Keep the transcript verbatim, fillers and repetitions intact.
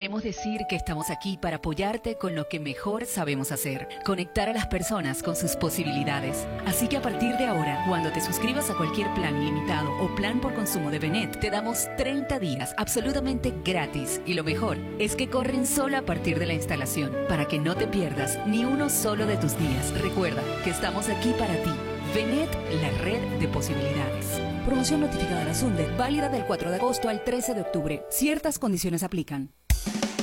Queremos decir que estamos aquí para apoyarte con lo que mejor sabemos hacer, conectar a las personas con sus posibilidades. Así que a partir de ahora, cuando te suscribas a cualquier plan ilimitado o plan por consumo de Benet, te damos treinta días absolutamente gratis. Y lo mejor es que corren solo a partir de la instalación, para que no te pierdas ni uno solo de tus días. Recuerda que estamos aquí para ti. Benet, la red de posibilidades. Promoción notificada a la SUNDET, válida del cuatro de agosto al trece de octubre. Ciertas condiciones aplican.